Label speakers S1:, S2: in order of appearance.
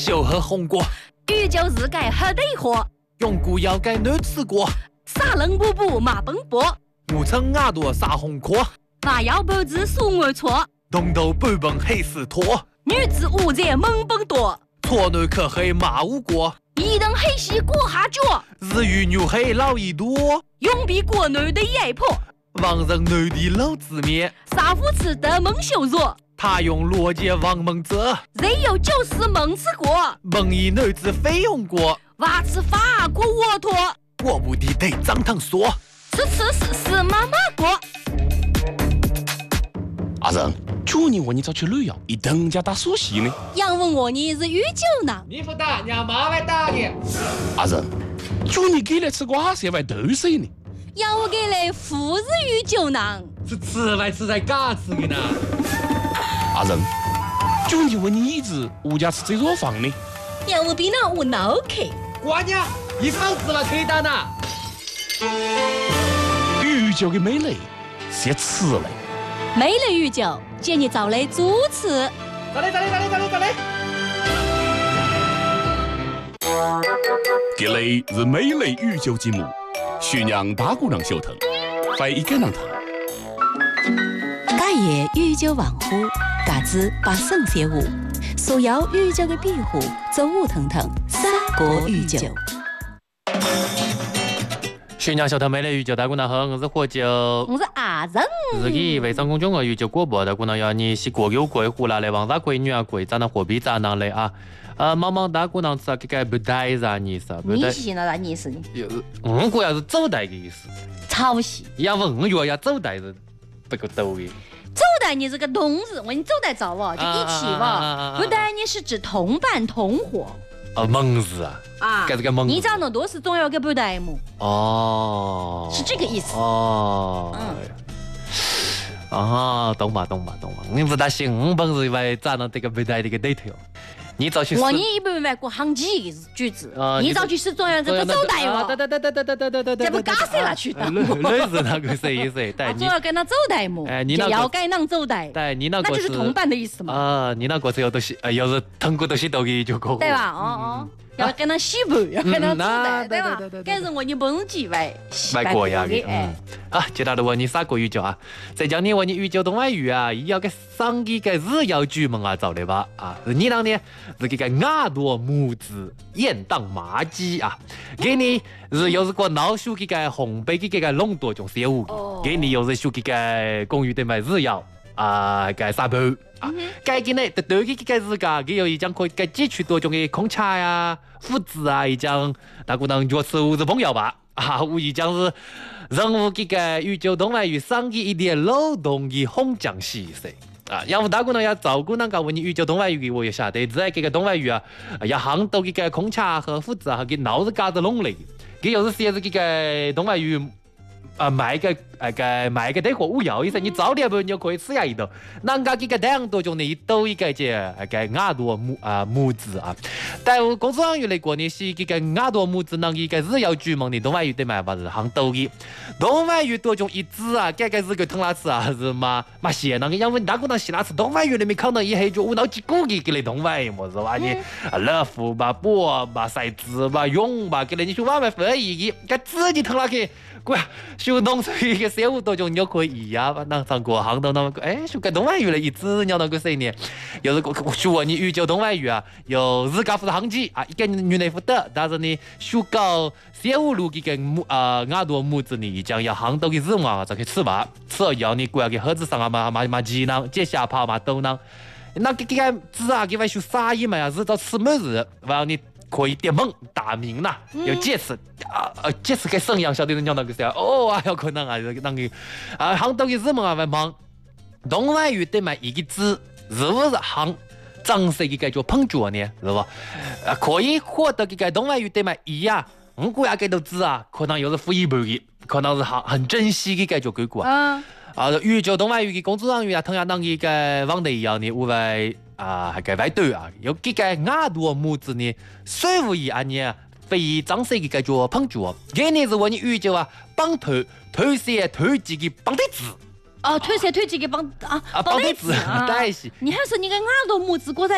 S1: 小河红果，
S2: 宇宙日改黑对火，
S1: 永固要改男子果，
S2: 沙冷布布马奔波，
S1: 我称牙朵撒红壳，
S2: 娃要脖子数我错，
S1: 东头半本黑死拖，
S2: 女子五在猛奔多，
S1: 错男可黑马无果，
S2: 一等黑西过下脚，
S1: 日语牛黑老一多，
S2: 永比国内的野婆，
S1: 王人男的老子面，
S2: 杀夫吃的蒙羞弱。
S1: 他用逻辑王蒙泽，
S2: 人有就是蒙吃过，
S1: 蒙一男子费用过，
S2: 娃吃法国沃托，
S1: 我不的得张汤说，
S2: 是妈妈过。
S3: 阿仁，去年我你早去旅游，一等家打锁戏呢。
S2: 杨问我你是御酒呢？
S1: 你不打，让妈来打你。
S3: 阿仁，去年给来吃瓜些外豆水呢。
S2: 要我给来富日御酒呢？
S1: 是吃来吃在嘎吃的呢。
S3: 阿仁，去年问你一直物价吃这座房呢。
S2: 要我比那我脑壳。
S1: 瓜娘，一房子了可以打呢。
S3: 御酒的美丽是吃嘞。
S2: 美类御酒，建议找来主持。
S1: 走嘞。
S3: 这类是美丽御酒节目，徐娘大姑娘小腾，非一个人谈。
S2: 假夜御酒玩户，嘎子把圣写舞，所有御酒的庇护，走舞腾腾，三国御酒。
S1: 徐娘小头美丽御酒大姑娘好，我是喝酒，
S2: 我是阿仁。
S1: 自己微商公众号御酒广播大姑娘要你是国有贵湖来王大贵女啊贵，咱那货币咱那来啊。茫茫大姑娘吃这个不带啥意思？
S2: 你是那啥意思呢？
S1: 我国要是走带的意思。
S2: 抄袭。
S1: 要问我要走带是不够多的。
S2: 走带你这个同日，我你走带早哦，就一起嘛。不带你是指同伴同伙。
S1: 蒙字啊。该这个蒙。
S2: 你找那多是总要个不带么？
S1: 哦。
S2: 是这个意思。
S1: 哦。懂吧。你不大行，我本事为找到这个不带这个对头。你早去。
S2: 我你一般外国行几句子，你早去是总要这个走带哦。
S1: 对，
S2: 这不嘎谁了去的？
S1: 类似那个谁，对，
S2: 总要跟他走带么？
S1: 你那
S2: 要该能走带，
S1: 对，你那
S2: 那就是同伴的意思嘛。
S1: 你那个是有东西，要是通过东西都给就可。
S2: 对吧？要跟他洗盘，要跟他走带，对吧？该是我你本地外
S1: 国呀的。接下来问你啥个语酒啊？再讲你问你语酒东外语啊，要个上几个日要剧门啊，找的吧？是你当年是这个牙多母子雁荡麻鸡啊，给你是又是个老鼠这个红白这个弄多种食物，给你又是属这个公寓的买日要个沙包。该给呢，对这个日噶，给有一张可以该汲取多种的空茶呀、胡子啊，一张大姑娘觉得是朋友吧？我一讲是人物这个宇宙东外语上一点劳动的红讲戏噻。要不大姑娘要照顾那个问你宇宙东外语，我也晓得，在这个东外语要行到这个空茶和胡子给闹着嘎子弄嘞，给有时写是这个东外语。买个带货物要一声，你早点不你就可以吃下一道。人家这个2多种的一道一个牙多母子啊。但我公司行业来过呢，是这个牙多母子那一个日要居民的东外语对嘛，不是行道的。东外语多种一致这个是个疼拉吃是嘛咸那个，因为大姑娘洗拉吃东外语里面可能一黑就5到几个给你东外语么是吧？你乐福吧、波吧、赛子吧、勇吧，给你去外面分一个，该自己疼拉去。修农村一个生物多种，你就可以一样吧？那上过杭州那么修个东外语了，一直鸟那个谁呢？有是学你语教东外语有日家负责行几一个女内负责，但是呢，学搞生物路这个牙多母子呢，将要杭州的日文才可以吃吧？吃了要你过来盒子上嘛技能，接下跑嘛都能。那这个字给外学啥意嘛？日照吃么子，完你。可以点梦打名呐，有介词介词给沈阳晓得人讲那个啥有可能那个杭州的日文为忙东外语对嘛一个字是不是杭正式的叫碰脚呢是吧？可以获得这个东外语对嘛一样，我估计这个字可能又是负一半的，可能是很珍惜的叫规矩语教东外语的工作人员同样当一个网的一样的，无为还该外头有这个牙多母子呢，税务一呢，非正式的叫碰脚，这呢是我们语教帮头推些推几个帮的字。
S2: 推些推几个帮的字，
S1: 对是。
S2: 你还说你个牙多母子过在。